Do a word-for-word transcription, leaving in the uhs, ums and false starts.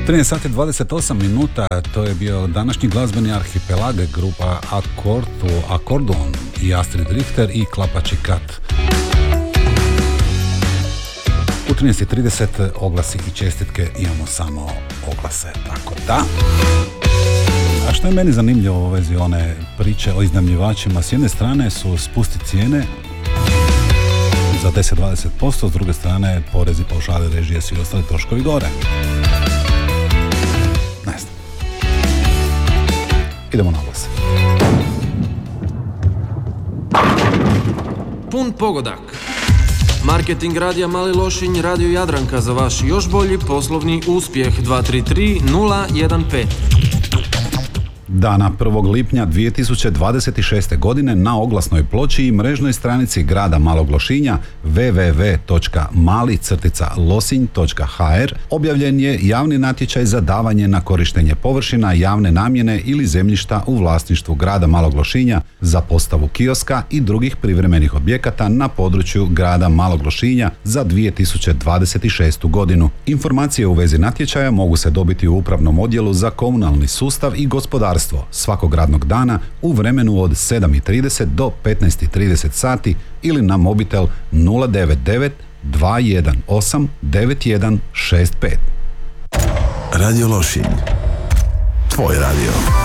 trinaest sati dvadeset osam minuta, to je bio današnji glazbeni arhipelag, grupa Akordu, Akordon i Astrid Richter i Klapači Kat. U trinaest i trideset oglasi i čestitke, imamo samo oglase, tako da. A što je meni zanimljivo u vezi one priče o iznajmljivačima, s jedne strane su spusti cijene za deset do dvadeset posto, s druge strane porezi, paušali, režije, svi ostali troškovi gore. Ne znam. Idemo na oglas. Pun pogodak. Marketing radija Mali Lošinj, Radio Jadranka za vaš još bolji poslovni uspjeh. Dva tri tri nula jedan pet. Dana prvog lipnja dvije tisuće dvadeset šeste. godine na oglasnoj ploči i mrežnoj stranici grada Malog Lošinja w w w točka mali losinj točka h r objavljen je javni natječaj za davanje na korištenje površina javne namjene ili zemljišta u vlasništvu grada Malog Lošinja za postavu kioska i drugih privremenih objekata na području grada Malog Lošinja za dvije tisuće dvadeset šestu. godinu. Informacije u vezi natječaja mogu se dobiti u Upravnom odjelu za komunalni sustav i gospodarstvo svakog radnog dana u vremenu od sedam i trideset do petnaest i trideset sati ili na mobitel nula devet devet dva jedan osam devet jedan šest pet. Radio Lošinj, tvoj radio.